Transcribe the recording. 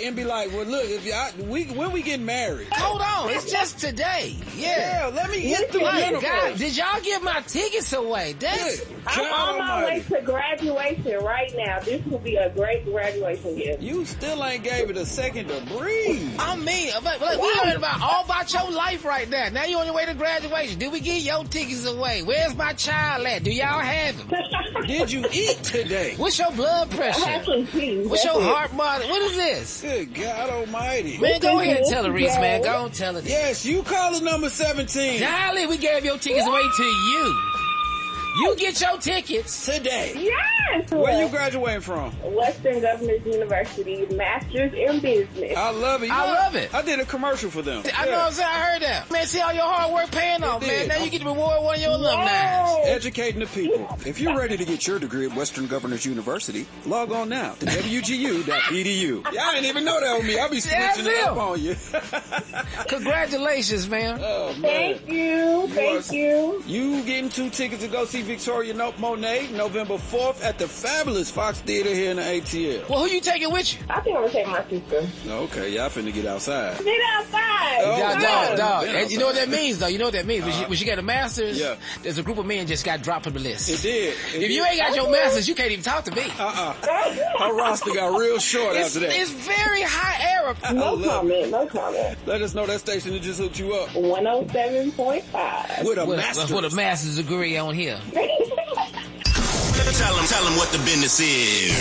and be like, well, look, when we getting married? Hold on, it's just today. Yeah, let me get through the God, did y'all give my tickets away? I'm on my way to graduation right now. This will be a great graduation gift. You still ain't gave it a second to breathe. I mean, we learning all about your life right now. Now you on your way to graduation. Did we give your tickets away? Where's my child at? Do y'all have him? Did you eat today? What's your blood pressure? I have some tea. What's your heart monitor? What is this? Good God Almighty! Man, go ahead and tell her, Reese. Man, go and tell her. Yes, you call it number 17. Golly, we gave your tickets away to you. You get your tickets today. Yes. Where you graduating from? Western Governors University, Masters in Business. I love it. I love it. I did a commercial for them. I know what I'm saying. I heard that. Man, see all your hard work paying off, man. Now you get to reward one of your alumni. Educating the people. If you're ready to get your degree at Western Governors University, log on now to wgu.edu. Y'all didn't even know that was me. I'll be switching it up on you. Congratulations, man. Oh, man. Thank you. Thank you. You getting 2 tickets to go see Victoria Monet November 4th at the fabulous Fox Theater here in the ATL. Well, who you taking with you? I think I'm going to take my sister. Okay, y'all finna get outside. Get outside. Dog. And you know what that means, though? You know what that means? When she got a master's, there's a group of men just got dropped from the list. It did. If you ain't got your master's, you can't even talk to me. Her roster got real short after that. It's very high error. No comment. Let us know that station that just hooked you up. 107.5. With a master's degree on here. Tell them what the business is.